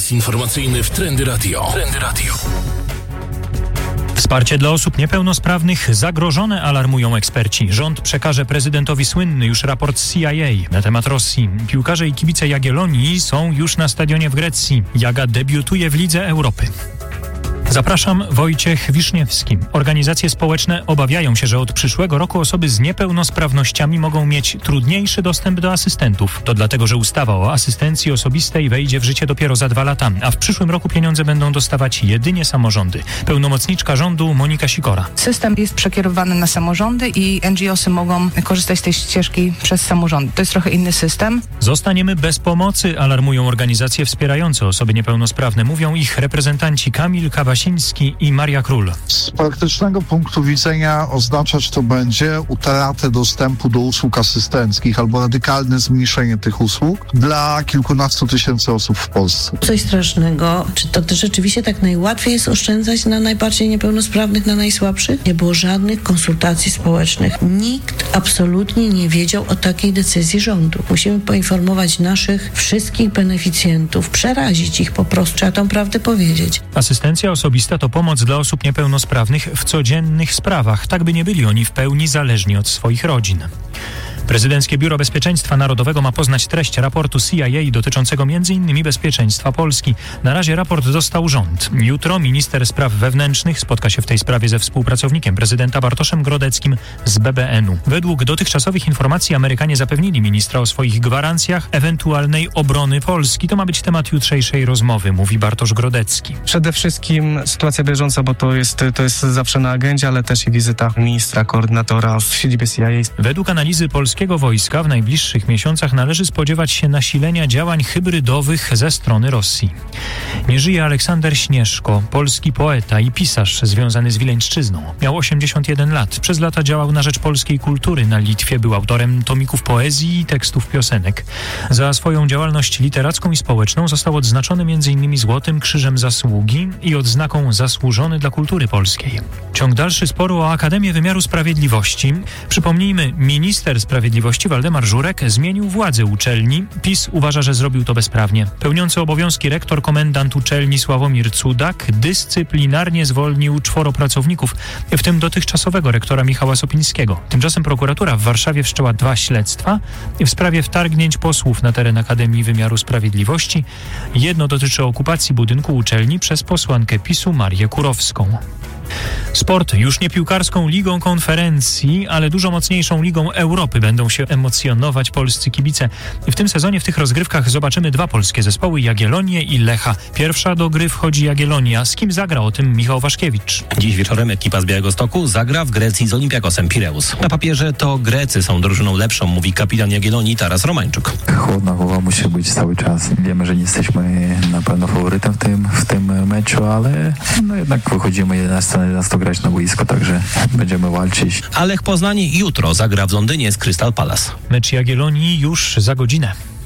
Serwis informacyjny w Trendy Radio. Wsparcie dla osób niepełnosprawnych zagrożone, alarmują eksperci. Rząd przekaże prezydentowi słynny już raport CIA na temat Rosji. Piłkarze i kibice Jagiellonii są już na stadionie w Grecji. Jaga debiutuje w Lidze Europy. Zapraszam, Wojciech Wiszniewski. Organizacje społeczne obawiają się, że od przyszłego roku osoby z niepełnosprawnościami mogą mieć trudniejszy dostęp do asystentów. To dlatego, że ustawa o asystencji osobistej wejdzie w życie dopiero za 2 lata, a w przyszłym roku pieniądze będą dostawać jedynie samorządy. Pełnomocniczka rządu Monika Sikora. System jest przekierowany na samorządy i NGO-sy mogą korzystać z tej ścieżki przez samorządy. To jest trochę inny system. Zostaniemy bez pomocy, alarmują organizacje wspierające osoby niepełnosprawne. Mówią ich reprezentanci Kamil Kawasiński i Maria Król. Z praktycznego punktu widzenia oznaczać to będzie utratę dostępu do usług asystenckich albo radykalne zmniejszenie tych usług dla kilkunastu tysięcy osób w Polsce. Coś strasznego. Czy to rzeczywiście tak najłatwiej jest oszczędzać na najbardziej niepełnosprawnych, na najsłabszych? Nie było żadnych konsultacji społecznych. Nikt absolutnie nie wiedział o takiej decyzji rządu. Musimy poinformować naszych wszystkich beneficjentów, przerazić ich po prostu. Trzeba tą prawdę powiedzieć. Asystencja osobista to pomoc dla osób niepełnosprawnych w codziennych sprawach, tak by nie byli oni w pełni zależni od swoich rodzin. Prezydenckie Biuro Bezpieczeństwa Narodowego ma poznać treść raportu CIA dotyczącego m.in. bezpieczeństwa Polski. Na razie raport dostał rząd. Jutro minister spraw wewnętrznych spotka się w tej sprawie ze współpracownikiem prezydenta Bartoszem Grodeckim z BBN-u. Według dotychczasowych informacji Amerykanie zapewnili ministra o swoich gwarancjach ewentualnej obrony Polski. To ma być temat jutrzejszej rozmowy, mówi Bartosz Grodecki. Przede wszystkim sytuacja bieżąca, bo to jest zawsze na agendzie, ale też i wizyta ministra, koordynatora w siedzibie CIA. Według analizy polskiego wojska w najbliższych miesiącach należy spodziewać się nasilenia działań hybrydowych ze strony Rosji. Nie żyje Aleksander Śnieżko, polski poeta i pisarz związany z Wileńszczyzną. Miał 81 lat. Przez lata działał na rzecz polskiej kultury na Litwie. Był autorem tomików poezji i tekstów piosenek. Za swoją działalność literacką i społeczną został odznaczony m.in. Złotym Krzyżem Zasługi i odznaką Zasłużony dla kultury polskiej. Ciąg dalszy sporu o Akademię Wymiaru Sprawiedliwości. Przypomnijmy, minister sprawiedliwości Waldemar Żurek zmienił władzę uczelni. PiS uważa, że zrobił to bezprawnie. Pełniący obowiązki rektor komendant uczelni Sławomir Cudak dyscyplinarnie zwolnił 4 pracowników, w tym dotychczasowego rektora Michała Sopińskiego. Tymczasem prokuratura w Warszawie wszczęła 2 śledztwa w sprawie wtargnięć posłów na teren Akademii Wymiaru Sprawiedliwości. Jedno dotyczy okupacji budynku uczelni przez posłankę PiS-u Marię Kurowską. Sport. Już nie piłkarską Ligą Konferencji, ale dużo mocniejszą Ligą Europy będą się emocjonować polscy kibice. W tym sezonie w tych rozgrywkach zobaczymy 2 polskie zespoły, Jagiellonię i Lecha. Pierwsza do gry wchodzi Jagiellonia. Z kim zagra, o tym Michał Waszkiewicz. Dziś wieczorem ekipa z Białegostoku zagra w Grecji z Olympiakosem Pireus. Na papierze to Grecy są drużyną lepszą, mówi kapitan Jagiellonii Taras Romańczuk. Chłodna głowa musi być cały czas. Wiemy, że nie jesteśmy na pewno faworytem w tym meczu, ale jednak wychodzimy 11 grać na boisko, także będziemy walczyć. A Lech Poznań jutro zagra w Londynie z Crystal Palace. Mecz Jagiellonii już za godzinę.